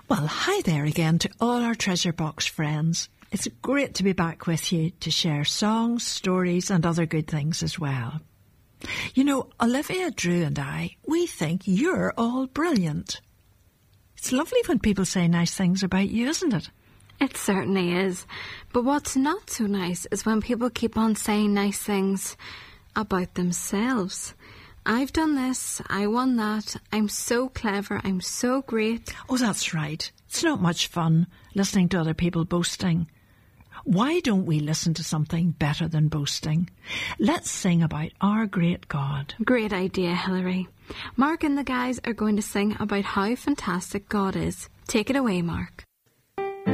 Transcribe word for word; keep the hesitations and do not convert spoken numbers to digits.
Well, hi there again to all our Treasure Box friends. It's great to be back with you to share songs, stories and other good things as well. You know, Olivia, Drew and I, we think you're all brilliant. It's lovely when people say nice things about you, isn't it? It certainly is. But what's not so nice is when people keep on saying nice things about themselves. I've done this, I won that, I'm so clever, I'm so great. Oh, that's right. It's not much fun listening to other people boasting. Why don't we listen to something better than boasting? Let's sing about our great God. Great idea, Hilary. Mark and the guys are going to sing about how fantastic God is. Take it away, Mark.